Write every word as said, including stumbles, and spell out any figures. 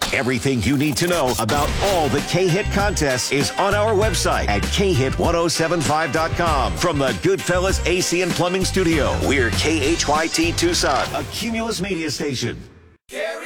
Everything you need to know about all the K-Hit contests is on our website at K Hit ten seventy-five dot com. From the Goodfellas A C and Plumbing Studio, we're K H Y T Tucson, a Cumulus media station.